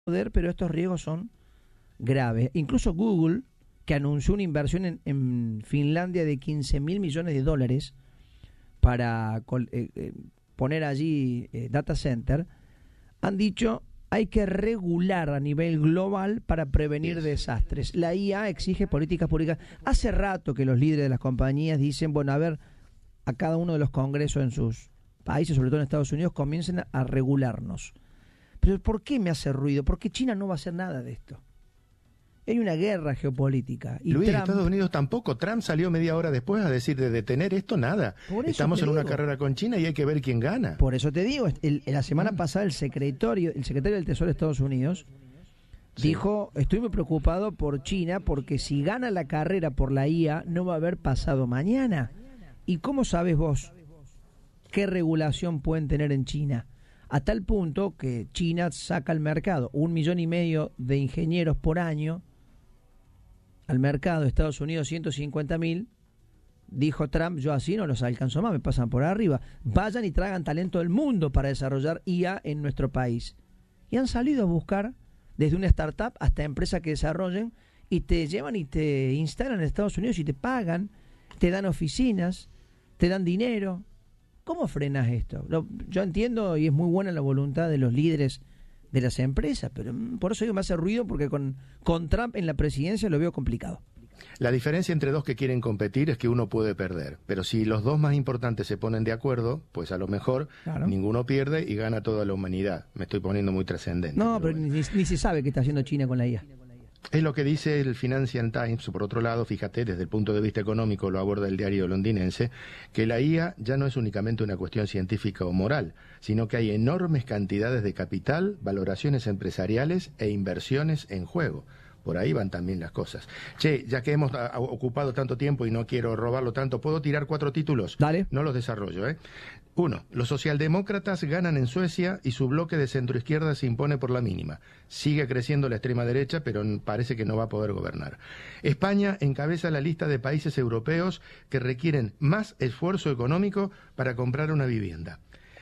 pero estos riesgos son graves. Incluso Google, que anunció una inversión en Finlandia de 15.000 millones de dólares para poner allí data center, han dicho hay que regular a nivel global para prevenir desastres. La IA exige políticas públicas. Hace rato que los líderes de las compañías dicen, bueno, a ver, a cada uno de los congresos en sus países, sobre todo en Estados Unidos, comiencen a regularnos. Pero ¿por qué me hace ruido? Porque China no va a hacer nada de esto. Hay una guerra geopolítica. Y Luis, Trump, Estados Unidos tampoco. Trump salió media hora después a decir de detener esto, nada. Estamos en una carrera con China y hay que ver quién gana. Por eso te digo, la semana pasada el secretario del Tesoro de Estados Unidos dijo, estoy muy preocupado por China porque si gana la carrera por la IA no va a haber pasado mañana. ¿Y cómo sabes vos qué regulación pueden tener en China? A tal punto que China saca al mercado 1,5 millones de ingenieros por año, al mercado de Estados Unidos 150.000, dijo Trump, yo así no los alcanzo más, me pasan por arriba. Vayan y tragan talento del mundo para desarrollar IA en nuestro país. Y han salido a buscar, desde una startup hasta empresas que desarrollen, y te llevan y te instalan en Estados Unidos y te pagan, te dan oficinas, te dan dinero. ¿Cómo frenas esto? Yo entiendo y es muy buena la voluntad de los líderes de las empresas, pero por eso digo, me hace ruido porque con Trump en la presidencia lo veo complicado. La diferencia entre dos que quieren competir es que uno puede perder, pero si los dos más importantes se ponen de acuerdo, pues a lo mejor ninguno pierde y gana toda la humanidad. Me estoy poniendo muy trascendente. No, pero bueno. ni se sabe qué está haciendo China con la IA. Es lo que dice el Financial Times. Por otro lado, fíjate, desde el punto de vista económico lo aborda el diario londinense, que la IA ya no es únicamente una cuestión científica o moral, sino que hay enormes cantidades de capital, valoraciones empresariales e inversiones en juego. Por ahí van también las cosas. Che, ya que hemos ocupado tanto tiempo y no quiero robarlo tanto, ¿puedo tirar 4 títulos? Dale. No los desarrollo, ¿eh? 1. Los socialdemócratas ganan en Suecia y su bloque de centroizquierda se impone por la mínima. Sigue creciendo la extrema derecha, pero parece que no va a poder gobernar. España encabeza la lista de países europeos que requieren más esfuerzo económico para comprar una vivienda.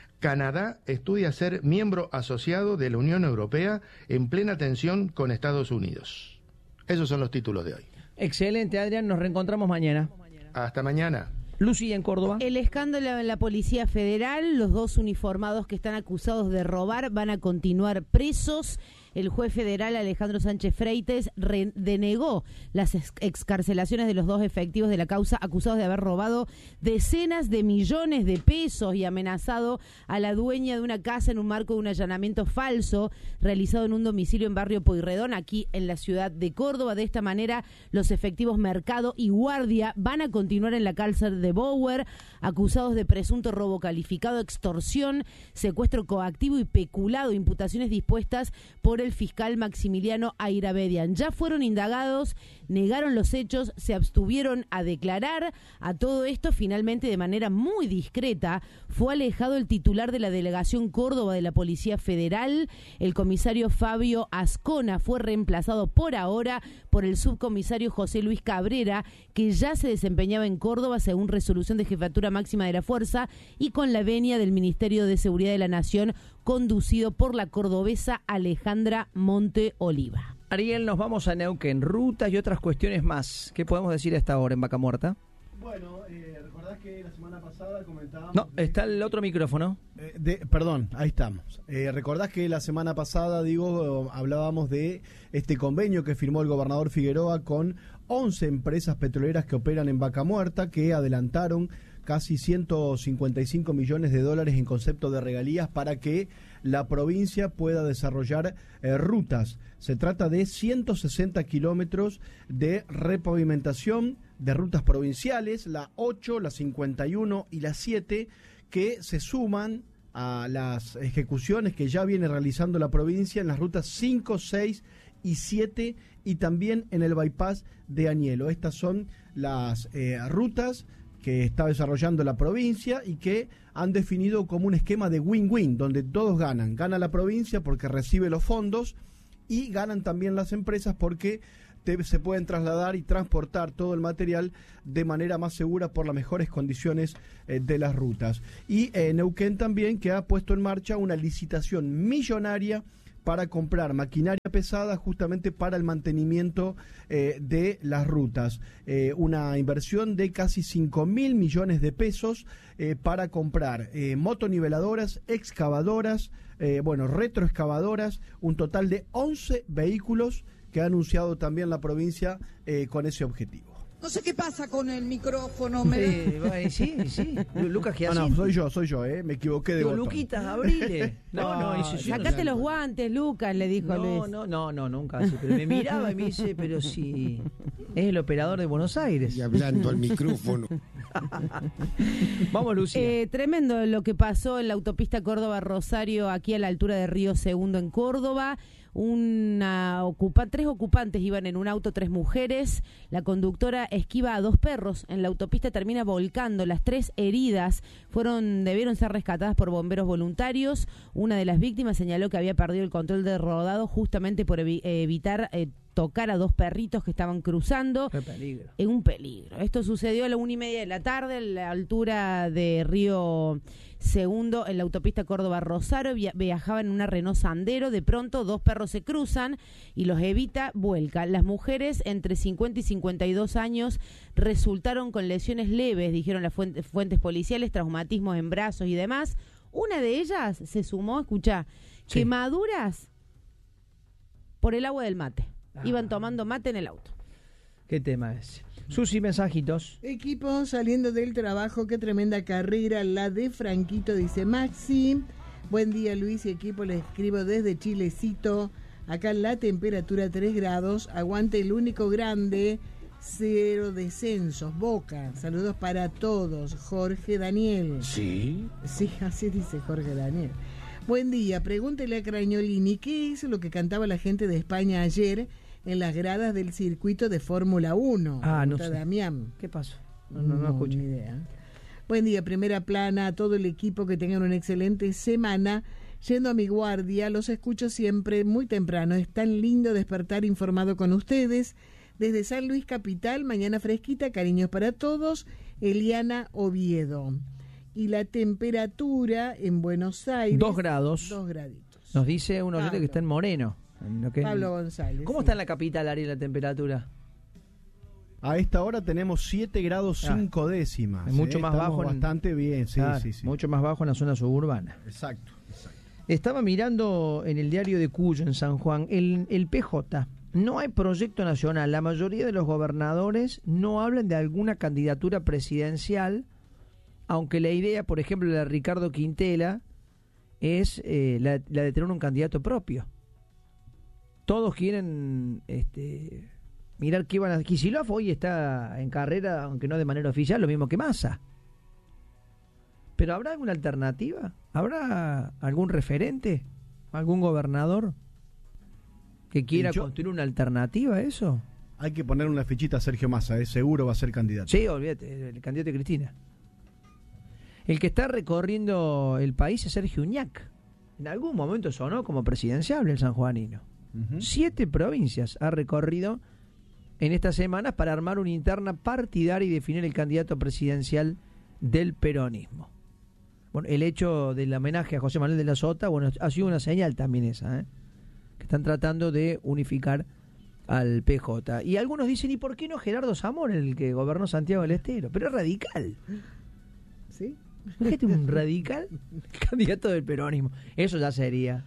Canadá estudia ser miembro asociado de la Unión Europea en plena tensión con Estados Unidos. Esos son los títulos de hoy. Excelente, Adrián. Nos reencontramos mañana. Hasta mañana. Lucy, en Córdoba. El escándalo en la Policía Federal, los 2 uniformados que están acusados de robar van a continuar presos. El juez federal Alejandro Sánchez Freites denegó las excarcelaciones de los 2 efectivos de la causa acusados de haber robado decenas de millones de pesos y amenazado a la dueña de una casa en un marco de un allanamiento falso realizado en un domicilio en barrio Pueyrredón, aquí en la ciudad de Córdoba. De esta manera, los efectivos Mercado y Guardia van a continuar en la cárcel de Bower, acusados de presunto robo calificado, extorsión, secuestro coactivo y peculado, imputaciones dispuestas por el fiscal Maximiliano Airabedian. Ya fueron indagados, negaron los hechos, se abstuvieron a declarar. A todo esto, finalmente, de manera muy discreta, fue alejado el titular de la Delegación Córdoba de la Policía Federal. El comisario Fabio Ascona fue reemplazado por ahora por el subcomisario José Luis Cabrera, que ya se desempeñaba en Córdoba según resolución de Jefatura Máxima de la Fuerza y con la venia del Ministerio de Seguridad de la Nación, conducido por la cordobesa Alejandra Monte Oliva. Ariel, nos vamos a Neuquén, rutas y otras cuestiones más. ¿Qué podemos decir a esta hora en Vaca Muerta? Bueno, ¿recordás que la semana pasada comentábamos... No, está el otro micrófono. Perdón, ahí estamos. ¿Recordás que la semana pasada, hablábamos de este convenio que firmó el gobernador Figueroa con 11 empresas petroleras que operan en Vaca Muerta, que adelantaron casi 155 millones de dólares en concepto de regalías para que la provincia pueda desarrollar rutas? Se trata de 160 kilómetros de repavimentación de rutas provinciales, la 8, la 51 y la 7, que se suman a las ejecuciones que ya viene realizando la provincia en las rutas 5, 6 y 7 y también en el bypass de Añelo. Estas son las rutas que está desarrollando la provincia y que han definido como un esquema de win-win, donde todos ganan. Gana la provincia porque recibe los fondos y ganan también las empresas porque se pueden trasladar y transportar todo el material de manera más segura por las mejores condiciones de las rutas. Y Neuquén también, que ha puesto en marcha una licitación millonaria para comprar maquinaria pesada justamente para el mantenimiento de las rutas. Una inversión de casi 5.000 millones de pesos para comprar motoniveladoras, excavadoras, retroexcavadoras, un total de 11 vehículos que ha anunciado también la provincia con ese objetivo. No sé qué pasa con el micrófono. Sí. Lucas, ¿qué hace? No, soy yo, me equivoqué de botón. Luquitas, abrile. Sacate los guantes, Lucas, le dijo a Luis. No, nunca así. Pero me miraba y me dice, pero si es el operador de Buenos Aires. Y hablando al micrófono. Vamos, Lucía. Tremendo lo que pasó en la autopista Córdoba-Rosario, aquí a la altura de Río Segundo en Córdoba. Tres ocupantes iban en un auto, 3 mujeres. La conductora esquiva a 2 perros. En la autopista termina volcando. Las 3 heridas debieron ser rescatadas por bomberos voluntarios. Una de las víctimas señaló que había perdido el control del rodado justamente por evitar tocar a 2 perritos que estaban cruzando. Qué peligro. En un peligro. Esto sucedió a la 1:30 de la tarde a la altura de Río Segundo en la autopista Córdoba-Rosario. Viajaban en una Renault Sandero. De pronto 2 perros se cruzan y los evita, vuelca. Las mujeres entre 50 y 52 años resultaron con lesiones leves, dijeron las fuentes policiales, traumatismos en brazos y demás. Una de ellas se sumó, quemaduras por el agua del mate. Iban tomando mate en el auto. ¿Qué tema es? Susi, mensajitos. Equipo saliendo del trabajo, qué tremenda carrera la de Franquito, dice Maxi. Buen día, Luis y equipo, les escribo desde Chilecito. Acá la temperatura 3 grados, aguante el único grande, 0 descensos, Boca. Saludos para todos, Jorge Daniel. ¿Sí? Sí, así dice Jorge Daniel. Buen día, pregúntele a Crañolini, ¿qué es lo que cantaba la gente de España ayer en las gradas del circuito de Fórmula 1? No sé. Damián. ¿Qué pasó? No escuché. Ni idea. Buen día, primera plana, a todo el equipo, que tengan una excelente semana. Yendo a mi guardia, los escucho siempre muy temprano. Es tan lindo despertar informado con ustedes. Desde San Luis Capital, mañana fresquita, cariños para todos. Eliana Oviedo. Y la temperatura en Buenos Aires... 2 grados. 2 graditos. Nos dice un oyente que está en Moreno. Pablo González. ¿Cómo está en la capital, Ariel, la temperatura? A esta hora tenemos 7 grados 5 décimas. Es mucho más bajo. Bastante bien, sí. Mucho más bajo en la zona suburbana. Exacto. Estaba mirando en el diario de Cuyo, en San Juan, el PJ. No hay proyecto nacional. La mayoría de los gobernadores no hablan de alguna candidatura presidencial, aunque la idea, por ejemplo, la de Ricardo Quintela, es la de tener un candidato propio. Todos quieren mirar qué van a... Kicillof hoy está en carrera, aunque no de manera oficial, lo mismo que Massa. ¿Pero habrá alguna alternativa? ¿Habrá algún referente? ¿Algún gobernador que quiera construir una alternativa a eso? Hay que poner una fichita a Sergio Massa, seguro va a ser candidato. Sí, olvídate, el candidato de Cristina. El que está recorriendo el país es Sergio Uñac. En algún momento sonó como presidenciable el sanjuanino. 7 provincias ha recorrido en estas semanas para armar una interna partidaria y definir el candidato presidencial del peronismo. Bueno, el hecho del homenaje a José Manuel de la Sota, ha sido una señal también esa, que están tratando de unificar al PJ. Y algunos dicen, ¿y por qué no Gerardo Zamora, el que gobernó Santiago del Estero? Pero es radical. ¿Sí? Fíjate, un radical candidato del peronismo. Eso ya sería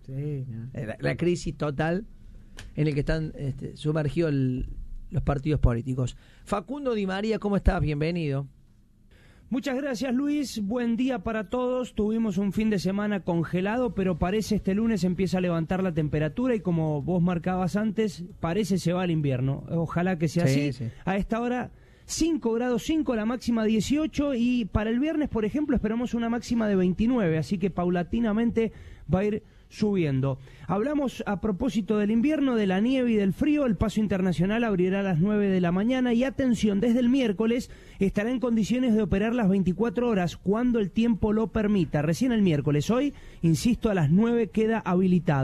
la crisis total en el que están sumergidos los partidos políticos. Facundo Di María, ¿cómo estás? Bienvenido. Muchas gracias, Luis. Buen día para todos. Tuvimos un fin de semana congelado, pero parece este lunes empieza a levantar la temperatura y como vos marcabas antes, parece se va al invierno. Ojalá que sea así. Sí. A esta hora 5 grados 5, la máxima 18 y para el viernes, por ejemplo, esperamos una máxima de 29, así que paulatinamente va a ir subiendo. Hablamos a propósito del invierno, de la nieve y del frío. El paso internacional abrirá a las 9 de la mañana y atención, desde el miércoles estará en condiciones de operar las 24 horas cuando el tiempo lo permita. Recién el miércoles, hoy, insisto, a las 9 queda habilitado.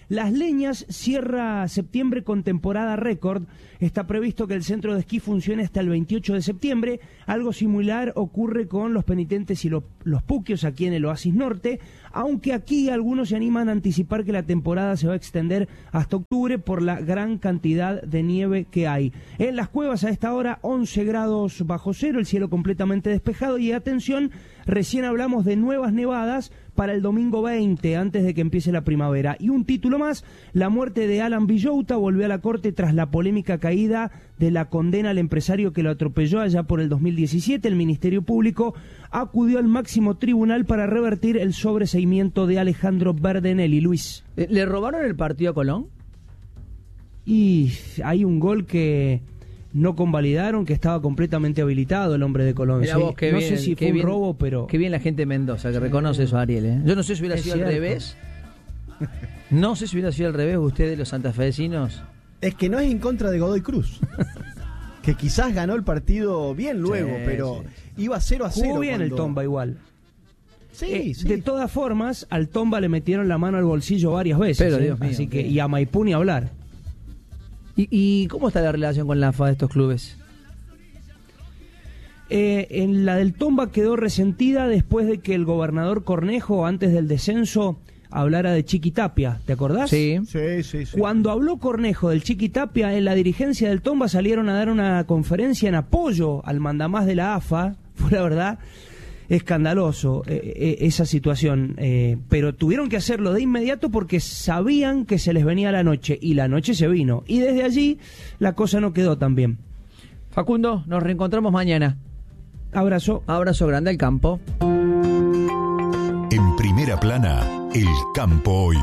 Las Leñas cierra septiembre con temporada récord. Está previsto que el centro de esquí funcione hasta el 28 de septiembre. Algo similar ocurre con los Penitentes y los Puquios aquí en el Oasis Norte, aunque aquí algunos se animan a anticipar que la temporada se va a extender hasta octubre por la gran cantidad de nieve que hay. En las cuevas a esta hora 11 grados bajo cero, el cielo completamente despejado y atención, recién hablamos de nuevas nevadas para el domingo 20, antes de que empiece la primavera. Y un título más, la muerte de Alan Villota volvió a la corte tras la polémica caída de la condena al empresario que lo atropelló allá por el 2017. El Ministerio Público acudió al máximo tribunal para revertir el sobreseimiento de Alejandro Verdenelli. Luis. ¿Le robaron el partido a Colón? Y hay un gol que no convalidaron, que estaba completamente habilitado el hombre de Colón. Mirá vos, qué no bien, sé si fue un robo, pero... Qué bien la gente de Mendoza, que reconoce eso, Ariel, ¿eh? Yo no sé si hubiera sido al revés. No sé si hubiera sido al revés, ustedes los santafesinos. Es que no es en contra de Godoy Cruz. Que quizás ganó el bien luego, Sí, pero sí. iba 0-0. Jugó bien el Tomba igual. Sí, sí. De todas formas, al Tomba le metieron la mano al bolsillo varias veces. Pero, Dios mío, así que, sí. y a Maipú ni hablar. ¿Y cómo está la relación con la AFA de estos clubes? En la del Tomba quedó resentida después de que el gobernador Cornejo, antes del descenso, hablara de Chiquitapia. ¿Te acordás? Sí. Sí. Cuando habló Cornejo del Chiquitapia, en la dirigencia del Tomba salieron a dar una conferencia en apoyo al mandamás de la AFA. Fue la verdad escandaloso esa situación, pero tuvieron que hacerlo de inmediato porque sabían que se les venía la noche, y la noche se vino, y desde allí la cosa no quedó tan bien. Facundo, nos reencontramos mañana. Abrazo. Abrazo grande al campo. En Primera Plana, el campo hoy.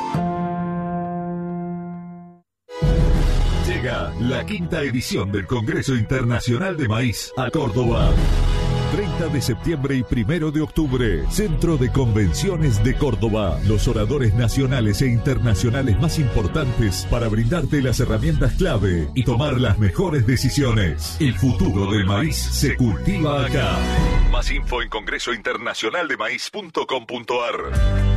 Llega la 5ª edición del Congreso Internacional de Maíz a Córdoba. 30 de septiembre y 1 de octubre, Centro de Convenciones de Córdoba. Los oradores nacionales e internacionales más importantes para brindarte las herramientas clave y tomar las mejores decisiones. El futuro del maíz se cultiva acá. Más info en congresointernacionaldemaíz.com.ar.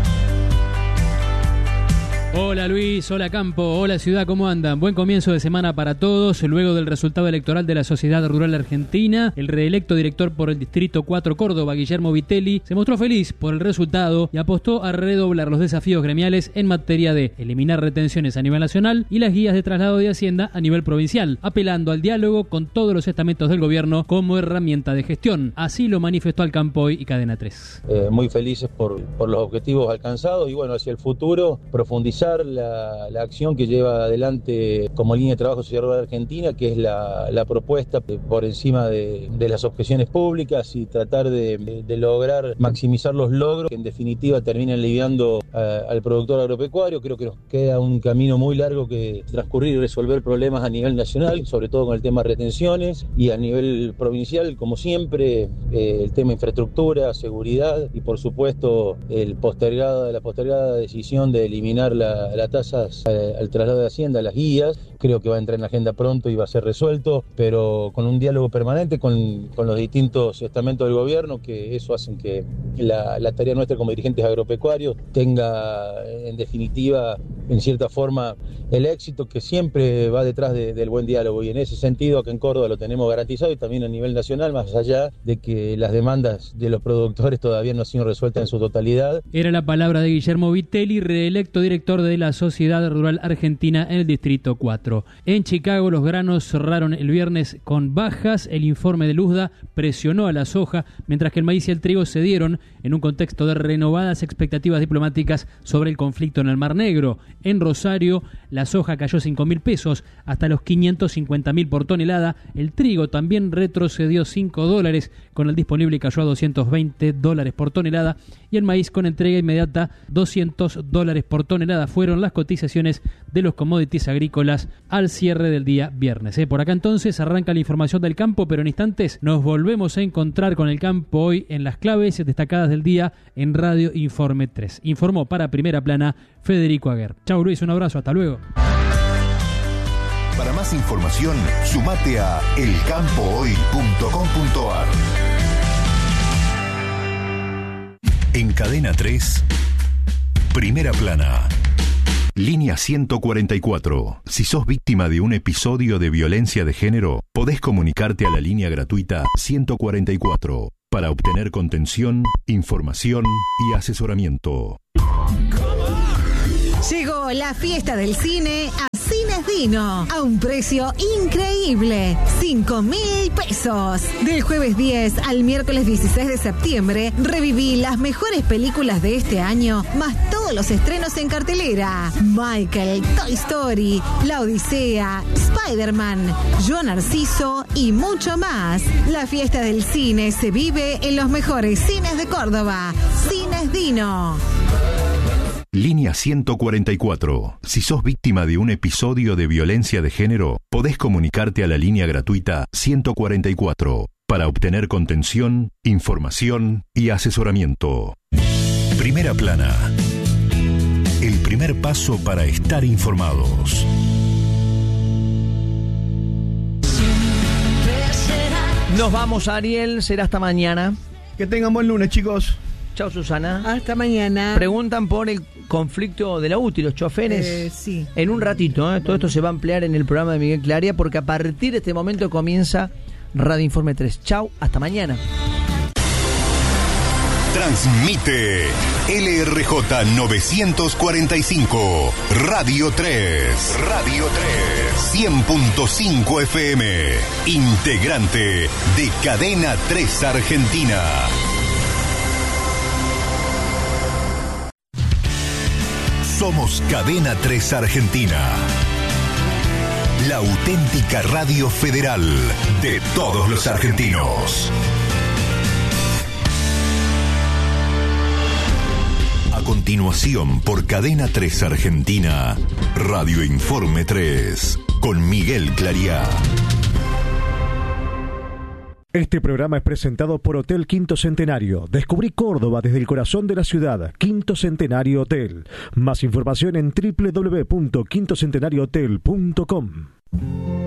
Hola Luis, hola Campo, hola Ciudad, ¿cómo andan? Buen comienzo de semana para todos. Luego del resultado electoral de la Sociedad Rural Argentina, el reelecto director por el Distrito 4 Córdoba, Guillermo Vitelli, se mostró feliz por el resultado y apostó a redoblar los desafíos gremiales en materia de eliminar retenciones a nivel nacional y las guías de traslado de Hacienda a nivel provincial, apelando al diálogo con todos los estamentos del gobierno como herramienta de gestión. Así lo manifestó al Campo y Cadena 3. Muy felices por los objetivos alcanzados y bueno, hacia el futuro profundizar la acción que lleva adelante como línea de trabajo Sociedad Rural Argentina, que es la propuesta por encima de las objeciones públicas y tratar de lograr maximizar los logros que en definitiva terminan aliviando al productor agropecuario. Creo que nos queda un camino muy largo que transcurrir y resolver problemas a nivel nacional, sobre todo con el tema de retenciones, y a nivel provincial, como siempre, el tema infraestructura, seguridad y por supuesto la postergada decisión de eliminar la tasa al traslado de Hacienda, las guías. Creo que va a entrar en la agenda pronto y va a ser resuelto, pero con un diálogo permanente con los distintos estamentos del gobierno, que eso hacen que la tarea nuestra como dirigentes agropecuarios tenga, en definitiva, en cierta forma, el éxito que siempre va detrás del buen diálogo. Y en ese sentido, acá en Córdoba lo tenemos garantizado y también a nivel nacional, más allá de que las demandas de los productores todavía no han sido resueltas en su totalidad. Era la palabra de Guillermo Vitelli, reelecto director de la Sociedad Rural Argentina en el Distrito 4. En Chicago los granos cerraron el viernes con bajas. El informe de Luzda presionó a la soja, mientras que el maíz y el trigo cedieron en un contexto de renovadas expectativas diplomáticas sobre el conflicto en el Mar Negro. En Rosario la soja cayó 5.000 pesos hasta los 550.000 por tonelada. El trigo también retrocedió $5, con el disponible cayó a $220 por tonelada, y el maíz con entrega inmediata $200 por tonelada. Fueron las cotizaciones de los commodities agrícolas al cierre del día viernes. Por acá entonces arranca la información del campo, pero en instantes nos volvemos a encontrar con el campo hoy en las claves destacadas del día en Radio Informe 3. Informó para Primera Plana Federico Aguer. Chau Luis, un abrazo, hasta luego. Para más información, sumate a elcampohoy.com.ar. En Cadena 3, Primera Plana. Línea 144. Si sos víctima de un episodio de violencia de género, podés comunicarte a la línea gratuita 144 para obtener contención, información y asesoramiento. Llegó la fiesta del cine a Cines Dino a un precio increíble, 5.000 pesos. Del jueves 10 al miércoles 16 de septiembre, reviví las mejores películas de este año, más todos los estrenos en cartelera. Michael, Toy Story, La Odisea, Spider-Man, Yo Narciso y mucho más. La fiesta del cine se vive en los mejores cines de Córdoba. Cines Dino. Línea 144. Si sos víctima de un episodio de violencia de género, podés comunicarte a la línea gratuita 144 para obtener contención, información y asesoramiento. Primera plana. El primer paso para estar informados. Nos vamos, Ariel. Será hasta mañana. Que tengan buen lunes, chicos. Chao, Susana. Hasta mañana. Preguntan por el conflicto de la UTI, los choferes. Sí. En un ratito, todo esto se va a ampliar en el programa de Miguel Claria, porque a partir de este momento comienza Radio Informe 3. Chau, hasta mañana. Transmite LRJ 945, Radio 3. Radio 3. 100.5 FM. Integrante de Cadena 3 Argentina. Somos Cadena 3 Argentina. La auténtica radio federal de todos los argentinos. A continuación, por Cadena 3 Argentina, Radio Informe 3, con Miguel Clariá. Este programa es presentado por Hotel Quinto Centenario. Descubrí Córdoba desde el corazón de la ciudad. Quinto Centenario Hotel. Más información en www.quintocentenariohotel.com.